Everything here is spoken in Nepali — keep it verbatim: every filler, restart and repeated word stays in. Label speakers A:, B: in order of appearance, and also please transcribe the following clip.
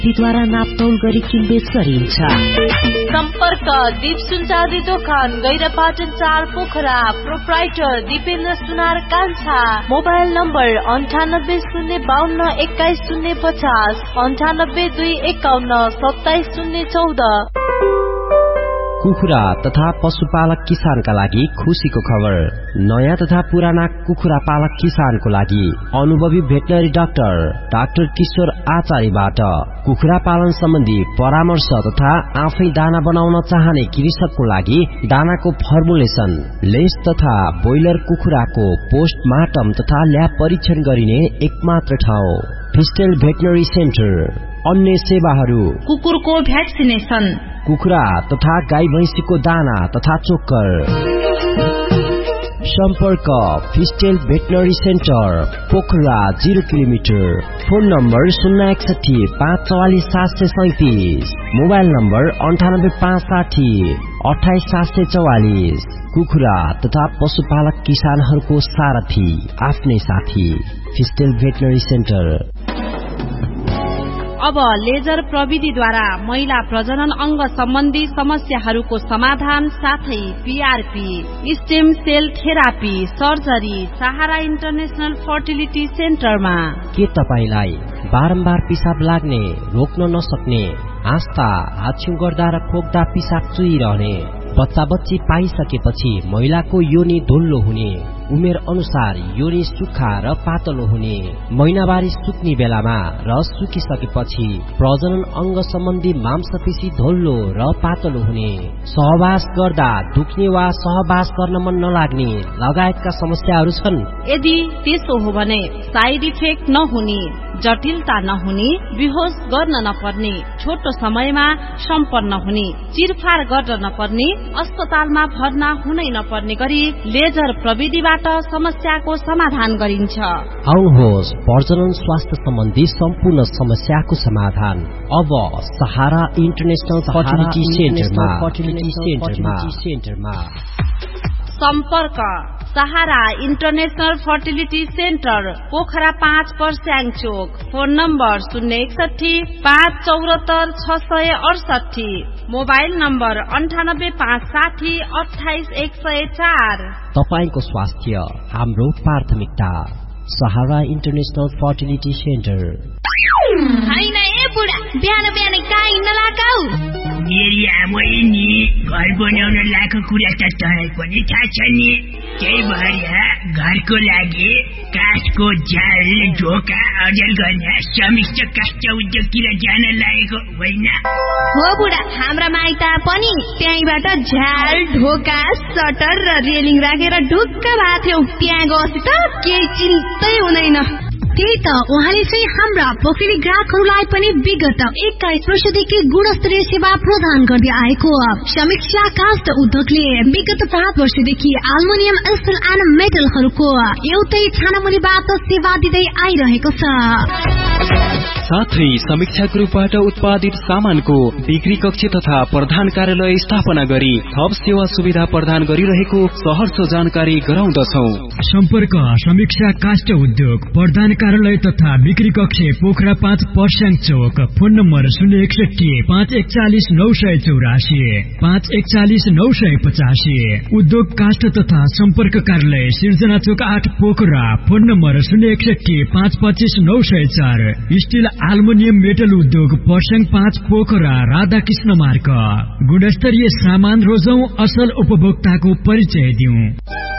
A: द्वारा नापतौल गरी किनबेच गरिन्छ।
B: सम्पर्क दीप सुनचाँदी दोकान गैरापाटन चार पोखरा। प्रोप्राइटर दीपेन्द्र सुनार कान्छा। मोबाइल नम्बर अन्ठानब्बे शून्य बाहन्न एक्काइस शून्य पचास अन्ठानब्बे दुई एकाउन्न सत्ताइस शून्य चौध।
C: कुखुरा तथा पशुपालक किसानका लागि खुशीको खबर। नयाँ तथा पुराना कुखुरा पालक किसानको लागि अनुभवी भेटनरी डाक्टर डाक्टर किशोर आचार्यबाट कुखुरा पालन सम्बन्धी परामर्श तथा आफै दाना बनाउन चाहने कृषकको लागि दानाको फर्मुलेसन, लेस तथा ब्रोइलर कुखुराको पोस्टमार्टम तथा ल्याब परीक्षण गरिने एकमात्र ठाउँ फिस्टेल भेटनरी सेन्टर। अन्य सेवाहरू
D: कुकुरको भ्याक्सिनेसन,
C: कुखुरा तथा गाई भैंसीको दाना तथा चोकर। सम्पर्क फिस्टेल veterinary centre Pokhara zero kilometre. Phone number शून्य एकसठी पाँच चौवालिस सात सय सैतिस। मोबाइल नम्बर अन्ठानब्बे पाँच साठी अठाइस सात सय चौवालिस। कुखुरा तथा पशुपालक किसानहरूको सारथी, आफ्नै साथी फिस्टेल भेटनरी सेन्टर।
D: अब लेजर प्रविधिद्वारा महिला प्रजनन अंग सम्बन्धी समस्याहरूको समाधान साथै PRP, stem sale therapy, surgery सहारा इन्टरनेशनल फर्टिलिटी सेन्टरमा।
C: के तपाईलाई बारम्बार पिसाब लाग्ने, रोक्न नसक्ने, आस्था, हाछ्यु गर्दा र खोक्दा पिसाब चुइरहने, बच्चा बच्ची पाइसकेपछि महिलाको योनि धुल्लो हुने, उमेर अनुसार योनि सुक्खा र पातलो हुने, महिनावारी सुक्ने बेलामा र सुकिसकेपछि प्रजनन अंग सम्बन्धी मांसपेशी धुल्लो र पातलो हुने, सहवास गर्दा दुख्ने वा सहवास गर्न मन नलाग्ने लगायतका समस्याहरू छन्।
D: यदि त्यसो हो भने साइड इफेक्ट नहुने, जटिलता नहुने, बेहोस गर्न नपर्ने, छोटो समयमा सम्पन्न हुने, चिरफार गर्न नपर्ने, अस्पतालमा भर्ना हुनै नपर्ने गरी लेजर प्रविधिबाट समस्याको समाधान गरिन्छ।
C: आउनुहोस्, प्रजनन स्वास्थ्य सम्बन्धी सम्पूर्ण समस्याको समाधान अब सहारा इन्टरनेशनल फर्टिलिटी सेन्टरमा।
D: सम्पर्क सहारा इन्टरनेशनल फर्टिलिटी सेन्टर पोखरा पाँच पर्स्याङ चोक। फोन नम्बर शून्य एकसठी पाँच चौरात्तर छ सय अडसठी। मोबाइल नम्बर अन्ठानब्बे पाँच साठी अठाइस एक सय चार।
C: तपाईको स्वास्थ्य हाम्रो प्राथमिकता। सहारा इन्टरनेशनल फर्टिलिटी सेन्टर।
E: हैन ए बुढा, बिहान बिहान काई नलाकाउ।
F: मेरी आमै नि घर बनाउन लाको कुरा त तँलाई पनि थाहा छ नि। त्यही भएर घरको लागि काठको झ्याल, ढोका अजल गर्न समिष्ट काष्ठ उद्योगतिर जान लागेको होइन
E: हो बुढा। हाम्रा माइत पनि त्यहीबाट झ्याल, ढोका, सटर र रेलिङ राखेर ढुक्क भएको थियो। त्यहाँ गएपछि त केही चिन्तै हुँदैन।
G: त्यही त उहाँले चाहिँ हाम्रा पोखरी ग्राहकहरूलाई पनि विगत एक्काइस वर्षदेखि गुणस्तरीय सेवा प्रदान गर्दै आएको समीक्षा काष्ठ उद्योगले विगत पाँच वर्षदेखि एल्युमिनियम, स्टिल एन्ड मेटलहरूको एउटै छानामुनिबाट सेवा दिँदै आइरहेको छ।
H: साथै समीक्षा ग्रुपबाट उत्पादित सामानको बिक्री कक्ष तथा प्रधान कार्यालय स्थापना गरी थप सेवा सुविधा प्रदान गरिरहेको सहर्ष जानकारी गराउँदछौ।
I: सम्पर्क समीक्षा काष्ठ उद्योग प्रधान कार्यालय तथा बिक्री कक्ष पोखरा पाँच पर्स्याङ चोक। फोन नम्बर शून्य एकसठी पाँच एकचालिस नौ सय चौरासी पाँच एकचालिस नौ सय पचासी। उद्योग काष्ठ तथा सम्पर्क कार्यालय सिर्जना चोक आठ पोखरा। फोन नम्बर शून्य एकसठी पाँच पच्चिस नौ सय चार। स्टिल एल्युमिनियम मेटल उद्योग पर्स्याङ पाँच पोखरा राधाकृष्ण मार्ग। गुणस्तरीय सामान रोजौं, असल उपभोक्ताको परिचय दिउँ।